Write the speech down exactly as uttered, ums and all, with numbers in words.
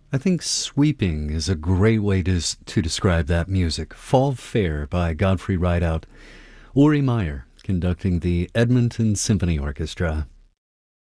I think sweeping is a great way to, to describe that music. Fall Fair by Godfrey Rideout. Uri Meyer conducting the Edmonton Symphony Orchestra.